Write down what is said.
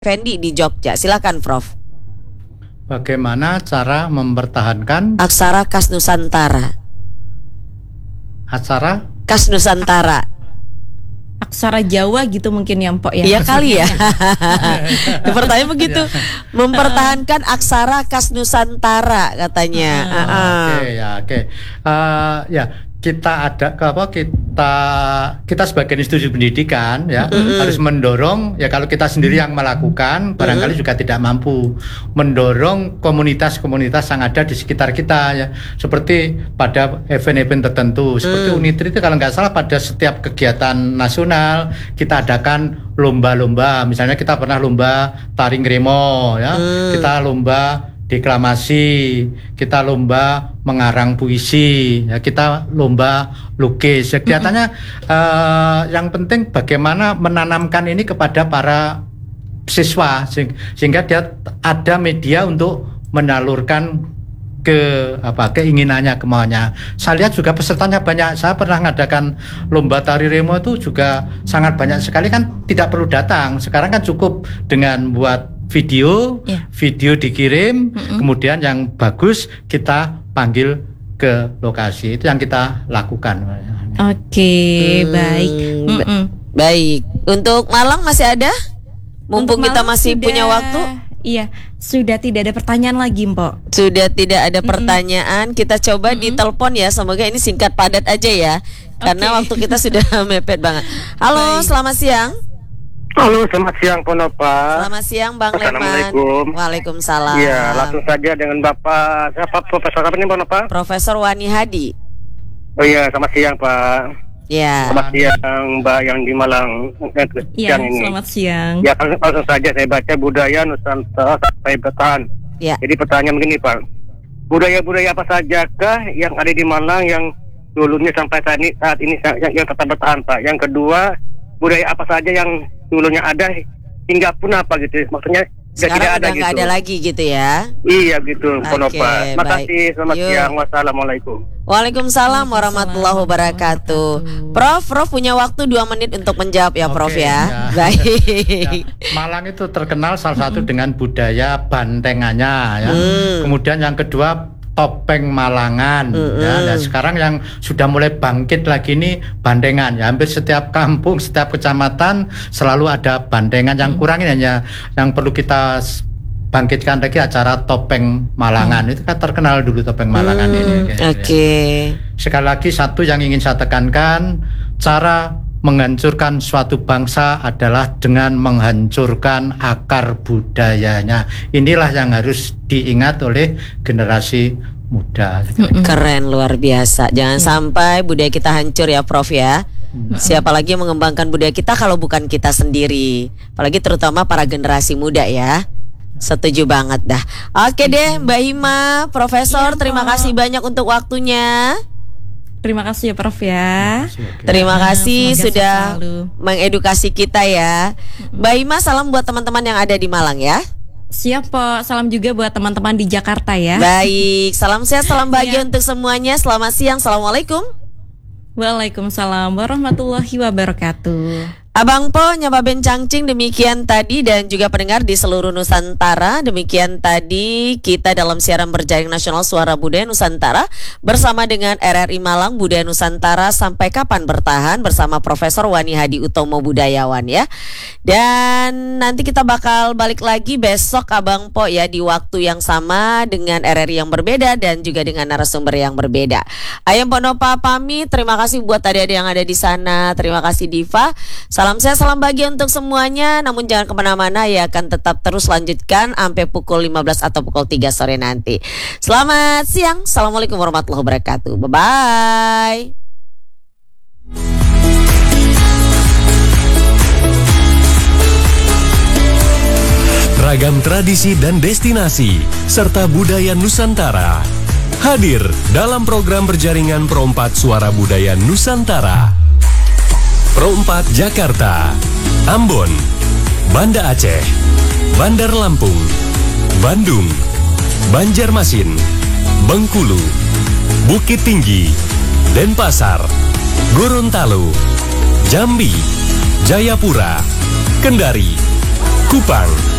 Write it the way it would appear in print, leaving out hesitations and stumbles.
Fendi di Jogja. Silakan Prof. Bagaimana cara mempertahankan aksara khas Nusantara? aksara Khas Nusantara. Aksara Jawa gitu mungkin ya Mpok ya. Iya kali ya. Pertanyaan begitu. Mempertahankan aksara khas Nusantara katanya. Oke. Ya, kita ada kita sebagai institusi pendidikan ya harus mendorong ya, kalau kita sendiri yang melakukan barangkali juga tidak mampu mendorong komunitas-komunitas yang ada di sekitar kita ya, seperti pada event-event tertentu seperti Unitri itu kalau nggak salah pada setiap kegiatan nasional kita adakan lomba-lomba, misalnya kita pernah lomba taring remo ya, kita lomba deklamasi, kita lomba mengarang puisi, ya, kita lomba lukis. Kegiatannya yang penting bagaimana menanamkan ini kepada para siswa sehingga dia ada media untuk menyalurkan keinginannya, kemauannya. Saya lihat juga pesertanya banyak. Saya pernah mengadakan lomba tari remo itu juga sangat banyak sekali, kan tidak perlu datang. Sekarang kan cukup dengan buat video dikirim, kemudian yang bagus kita panggil ke lokasi. Itu yang kita lakukan. Oke, baik. Baik. Untuk Malang masih ada? Mumpung kita masih punya waktu. Iya, sudah tidak ada pertanyaan lagi, Mpok. Sudah tidak ada pertanyaan. Kita coba ditelepon ya. Semoga ini singkat padat aja ya. Karena waktu kita sudah mepet banget. Halo, selamat siang. Halo, selamat siang Ponova. Selamat siang Bang Leman. Assalamualaikum. Waalaikumsalam. Iya, langsung saja dengan Bapak. Siapa Profesor apa nih Ponova? Profesor Wani Hadi. Oh iya, selamat siang Pak. Ya. Selamat siang Mbak yang di Malang. Iya, ini. Selamat siang. Ya, langsung saja saya baca budaya Nusantara sampai bertahan. Ya. Jadi pertanyaan begini Pak. Budaya-budaya apa sajakah yang ada di Malang yang dulunya sampai saat ini yang tetap bertahan Pak? Yang kedua, budaya apa saja yang dulunya ada hingga punah apa gitu, maksudnya sekarang tidak udah nggak ada lagi gitu ya? Iya gitu, Ponova. Oke, makasih, selamat siang, wassalamualaikum. Waalaikumsalam warahmatullahi wabarakatuh. Prof punya waktu 2 menit untuk menjawab ya Prof ya. Baik. Ya, Malang itu terkenal salah satu dengan budaya bantengannya ya. Kemudian yang kedua topeng Malangan ya. Dan sekarang yang sudah mulai bangkit lagi ini bandengan ya. Hampir setiap kampung, setiap kecamatan selalu ada bandengan. Yang kurang ini hanya yang perlu kita bangkitkan lagi acara topeng Malangan. Itu kan terkenal dulu topeng Malangan ini. Oke. Sekali lagi satu yang ingin saya tekankan, cara menghancurkan suatu bangsa adalah dengan menghancurkan akar budayanya. Inilah yang harus diingat oleh generasi muda. Keren, luar biasa. Jangan sampai budaya kita hancur ya Prof ya. Siapa lagi yang mengembangkan budaya kita kalau bukan kita sendiri. Apalagi terutama para generasi muda ya. Setuju banget dah. Oke deh Mbak Hima, Profesor, terima kasih banyak untuk waktunya. Terima kasih ya Prof ya. Terima kasih sudah selalu mengedukasi kita ya. Mbak Hima, salam buat teman-teman yang ada di Malang ya. Siap Pok, salam juga buat teman-teman di Jakarta ya. Baik, salam sehat, salam bahagia untuk semuanya. Selamat siang, assalamualaikum. Waalaikumsalam warahmatullahi wabarakatuh. Abang Po, Nyapa Ben Cangcing, demikian tadi, dan juga pendengar di seluruh Nusantara. Demikian tadi kita dalam siaran berjaring nasional Suara Budaya Nusantara bersama dengan RRI Malang Budaya Nusantara Sampai Kapan Bertahan bersama Profesor Wani Hadi Utomo Budayawan ya. Dan nanti kita bakal balik lagi besok Abang Po ya, di waktu yang sama dengan RRI yang berbeda dan juga dengan narasumber yang berbeda. Ayam Ponova pamit, terima kasih buat adik-adik yang ada di sana. Terima kasih Diva. Salam sehat, salam bahagia untuk semuanya. Namun jangan kemana-mana ya, akan tetap terus lanjutkan sampai pukul 15 atau pukul 3 sore nanti. Selamat siang. Assalamualaikum warahmatullahi wabarakatuh. Bye-bye. Ragam tradisi dan destinasi serta budaya Nusantara hadir dalam program berjaringan Pro4 Suara Budaya Nusantara. Pro4 Jakarta, Ambon, Banda Aceh, Bandar Lampung, Bandung, Banjarmasin, Bengkulu, Bukit Tinggi, Denpasar, Gorontalo, Jambi, Jayapura, Kendari, Kupang.